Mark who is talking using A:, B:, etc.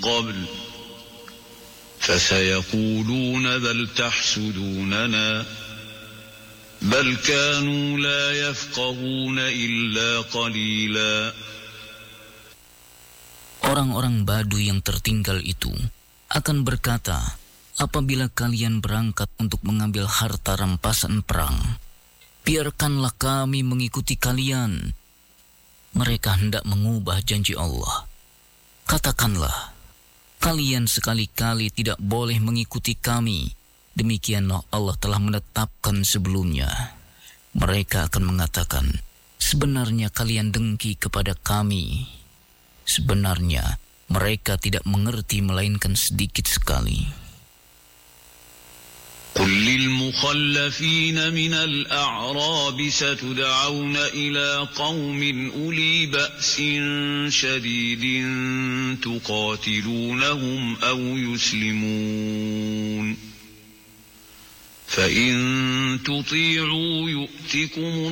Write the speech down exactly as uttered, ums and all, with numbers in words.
A: قبل فسيقولون بل تحسدوننا بل كانوا لا يفقهون إلا قليلا.
B: Orang-orang Badui yang tertinggal itu akan berkata apabila kalian berangkat untuk mengambil harta rampasan perang, biarkanlah kami mengikuti kalian. Mereka hendak mengubah janji Allah. Katakanlah, kalian sekali-kali tidak boleh mengikuti kami. Demikianlah Allah telah menetapkan sebelumnya. Mereka akan mengatakan, sebenarnya kalian dengki kepada kami. Sebenarnya mereka tidak mengerti melainkan sedikit sekali.
A: قل للمخلفين من الأعراب ستدعون إلى قوم أولي بأس شديد تقاتلونهم أو يسلمون فإن تطيعوا يؤتكم